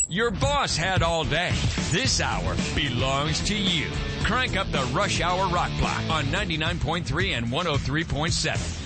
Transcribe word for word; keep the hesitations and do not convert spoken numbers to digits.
Your boss had all day. This hour belongs to you. Crank up the Rush Hour Rock Block on ninety-nine point three and one oh three point seven.